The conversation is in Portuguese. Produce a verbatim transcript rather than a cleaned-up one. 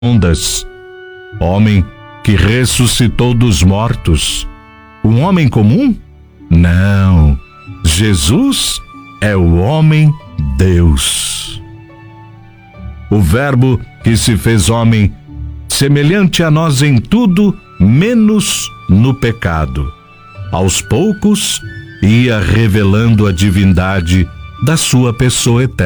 ondas. Homem que ressuscitou dos mortos. Um homem comum? Não. Jesus é o homem Deus. O Verbo que se fez homem, semelhante a nós em tudo, menos no pecado. Aos poucos, ia revelando a divindade da sua pessoa eterna.